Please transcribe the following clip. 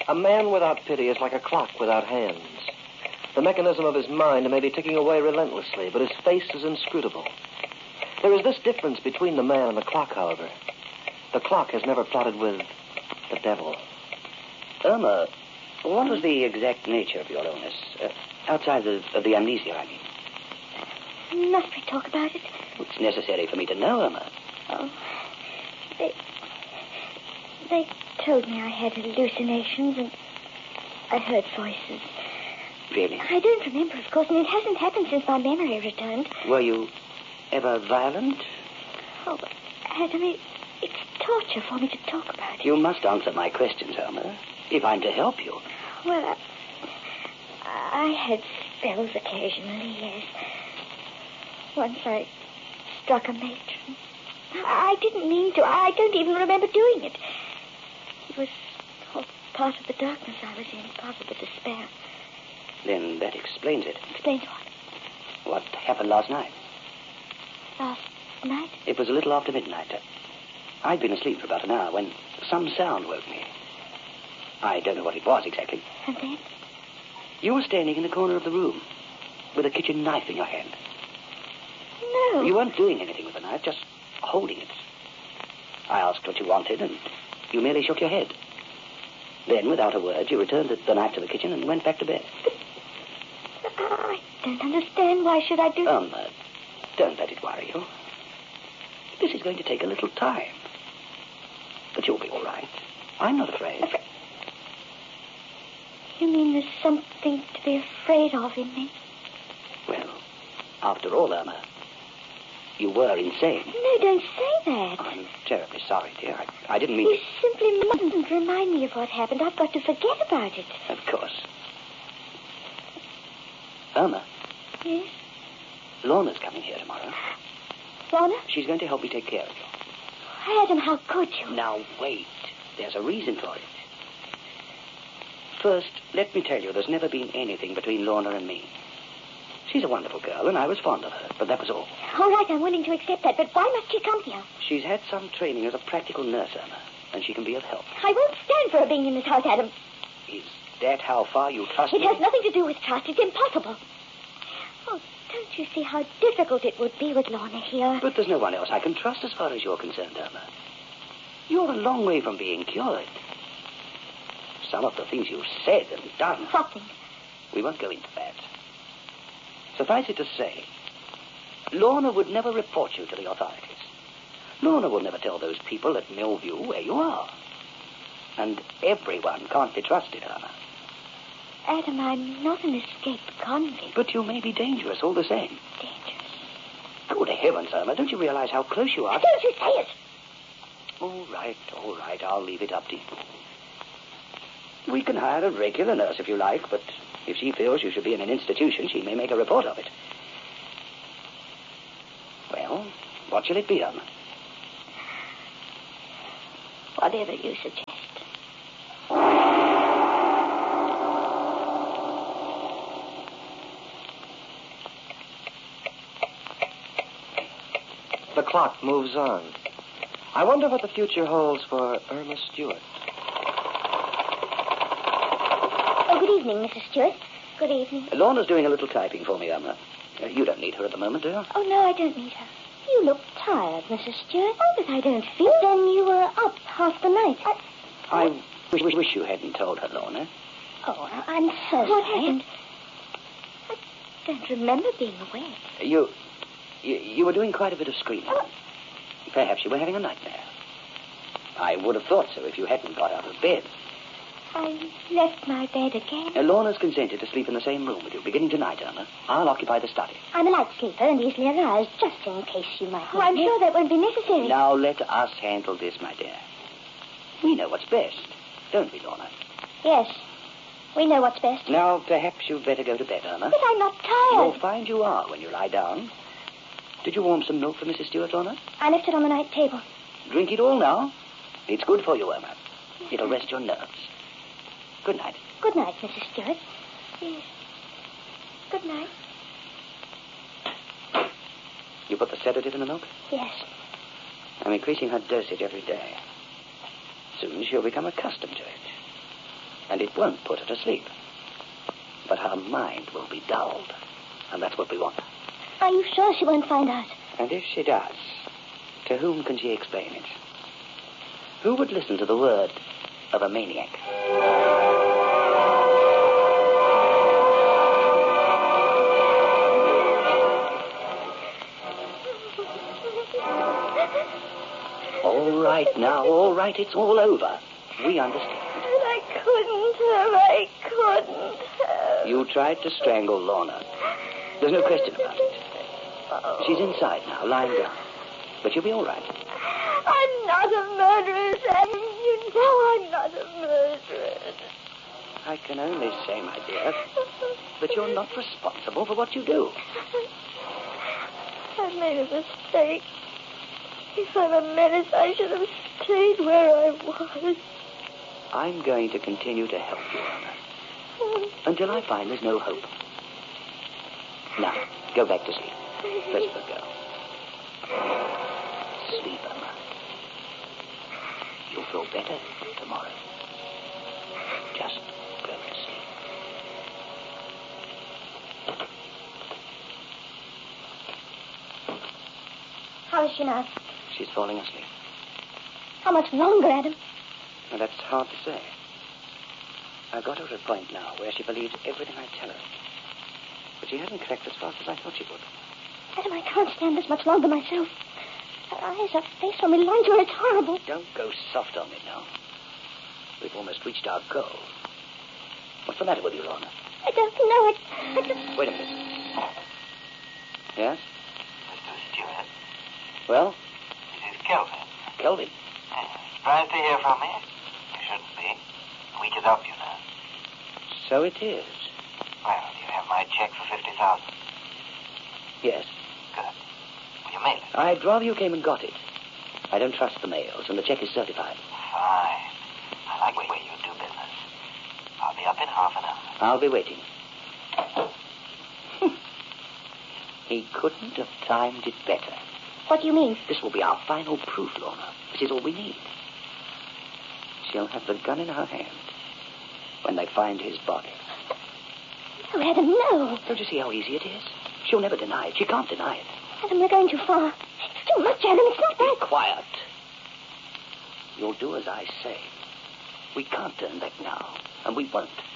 A man without pity is like a clock without hands. The mechanism of his mind may be ticking away relentlessly, but his face is inscrutable. There is this difference between the man and the clock, however. The clock has never plotted with the devil. Irma, what was the exact nature of your illness? Outside of the amnesia, I mean. Must we talk about it? It's necessary for me to know, Irma. Oh, they told me I had hallucinations and I heard voices. Really? I don't remember, of course, and it hasn't happened since my memory returned. Were you ever violent? Oh, Adam, it's torture for me to talk about it. You must answer my questions, Irma, if I'm to help you. Well, I had spells occasionally, yes. Once I struck a matron. I didn't mean to. I don't even remember doing it. It was all part of the darkness I was in, part of the despair. Then that explains it. Explains what? What happened last night? Last night? It was a little after midnight. I'd been asleep for about an hour when some sound woke me. I don't know what it was exactly. And then? You were standing in the corner of the room with a kitchen knife in your hand. No. You weren't doing anything with the knife, just holding it. I asked what you wanted, and you merely shook your head. Then, without a word, you returned the knife to the kitchen and went back to bed. I don't understand. Why should I do... Don't let it worry you. This is going to take a little time. But you'll be all right. I'm not afraid. You mean there's something to be afraid of in me? Well, after all, Irma, you were insane. No, don't say that. I'm terribly sorry, dear. I didn't mean... You simply mustn't remind me of what happened. I've got to forget about it. Of course. Irma. Yes? Lorna's coming here tomorrow. Lorna? She's going to help me take care of you. Adam, how could you? Now, wait. There's a reason for it. First, let me tell you, there's never been anything between Lorna and me. She's a wonderful girl, and I was fond of her, but that was all. All right, I'm willing to accept that, but why must she come here? She's had some training as a practical nurse, Irma, and she can be of help. I won't stand for her being in this house, Adam. Is that how far you trust It me? has nothing to do with trust. It's impossible. Oh, don't you see how difficult it would be with Lorna here? But there's no one else I can trust as far as you're concerned, Irma. You're a long way from being cured. Some of the things you've said and done... What things? We won't go into that. Suffice it to say, Lorna would never report you to the authorities. Lorna will never tell those people at Millview where you are. And everyone can't be trusted, Irma. Adam, I'm not an escaped convict. But you may be dangerous all the same. Dangerous? Good heavens, Irma, don't you realize how close you are? Don't you say it! All right, I'll leave it up to you. We can hire a regular nurse if you like, but if she feels you should be in an institution, she may make a report of it. Well, what shall it be, Irma? Whatever you suggest. The clock moves on. I wonder what the future holds for Irma Stewart. Oh, good evening, Mrs. Stewart. Good evening. Lorna's doing a little typing for me, Irma. You don't need her at the moment, do you? Oh, no, I don't need her. You look tired, Mrs. Stewart. Oh, but I don't feel... Then you were up half the night. I wish you hadn't told her, Lorna. Oh, I'm so sorry. What happened? I don't remember being awake. You were doing quite a bit of screaming. Perhaps you were having a nightmare. I would have thought so if you hadn't got out of bed. I left my bed again. Lorna's consented to sleep in the same room with you, beginning tonight, Irma. I'll occupy the study. I'm a light sleeper and easily aroused, just in case you might... Oh, I'm sure that won't be necessary. Now, let us handle this, my dear. We know what's best, don't we, Lorna? Yes, we know what's best. Now, perhaps you'd better go to bed, Irma. But I'm not tired. You'll find you are when you lie down. Did you warm some milk for Mrs. Stewart, Lorna? I left it on the night table. Drink it all now. It's good for you, Irma. It'll rest your nerves. Good night. Good night, Mrs. Stewart. Yes. Good night. You put the sedative in the milk? Yes. I'm increasing her dosage every day. Soon she'll become accustomed to it. And it won't put her to sleep. But her mind will be dulled. And that's what we want. Are you sure she won't find out? And if she does, to whom can she explain it? Who would listen to the word of a maniac? All right now, all right, it's all over. We understand. But I couldn't have. You tried to strangle Lorna. There's no question about it. She's inside now, lying down. But she'll be all right. I'm not a murderess, and you know I'm not a murderess. I can only say, my dear, that you're not responsible for what you do. I made a mistake. If I'm a menace, I should have stayed where I was. I'm going to continue to help you, Lorna, until I find there's no hope. Now, go back to sleep. Rest of the girl. Sleep, Emma. You'll feel better tomorrow. Just go to sleep. How is she now? She's falling asleep. How much longer, Adam? Well, that's hard to say. I've got her at a point now where she believes everything I tell her. But she hasn't cracked as fast as I thought she would. Adam, I can't stand this much longer myself. Her eyes, her face, when we lie to her, it's horrible. Don't go soft on me now. We've almost reached our goal. What's the matter with you, Lorna? I don't know. I just... Wait a minute. Yes? Mr. Stewart. Well? This is Kelvin. Kelvin? Surprised to hear from me? You shouldn't be. The week is up, you know. So it is. Well, you have my check for $50,000. Yes. Good. Will you mail it? I'd rather you came and got it. I don't trust the mails, and the check is certified. Fine. I like the way you do business. I'll be up in half an hour. I'll be waiting. He couldn't have timed it better. What do you mean? This will be our final proof, Lorna. This is all we need. She'll have the gun in her hand when they find his body. No, Adam, no. Don't you see how easy it is? She'll never deny it. She can't deny it. Adam, we're going too far. It's too much, Adam. It's not that. Be quiet. You'll do as I say. We can't turn back now, and we won't.